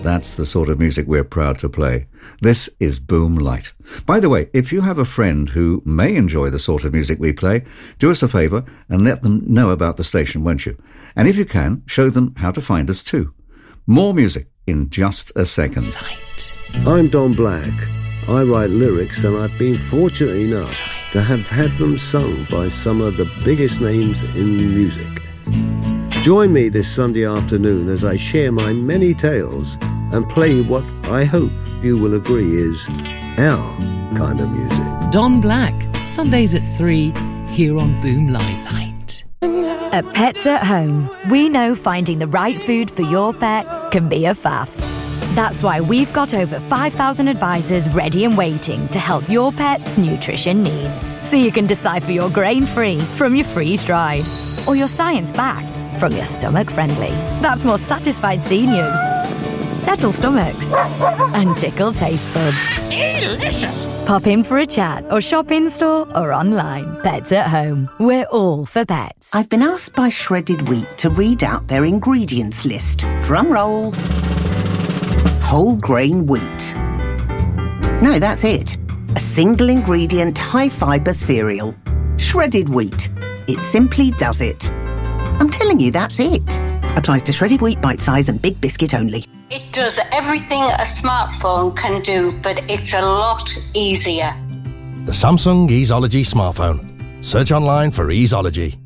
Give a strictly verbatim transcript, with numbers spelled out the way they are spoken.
That's the sort of music we're proud to play. This is Boom Light. By the way, if you have a friend who may enjoy the sort of music we play, do us a favour and let them know about the station, won't you? And if you can, show them how to find us too. More music in just a second. Light. I'm Don Black. I write lyrics, and I've been fortunate enough to have had them sung by some of the biggest names in music. Join me this Sunday afternoon as I share my many tales and play what I hope you will agree is our kind of music. Don Black, Sundays at three, here on Boom Light. Light. At Pets at Home, we know finding the right food for your pet can be a faff. That's why we've got over five thousand advisors ready and waiting to help your pet's nutrition needs. So you can decipher your grain-free from your freeze-dried, or your science-backed from your stomach-friendly. That's more satisfied seniors, settle stomachs, and tickle taste buds. Delicious! Pop in for a chat or shop in-store or online. Pets at Home. We're all for pets. I've been asked by Shredded Wheat to read out their ingredients list. Drum roll. Whole grain wheat. No, that's it. A single ingredient, high fibre cereal. Shredded wheat. It simply does it. I'm telling you, that's it. Applies to shredded wheat, bite size and big biscuit only. It does everything a smartphone can do, but it's a lot easier. The Samsung Easeology smartphone. Search online for Easeology.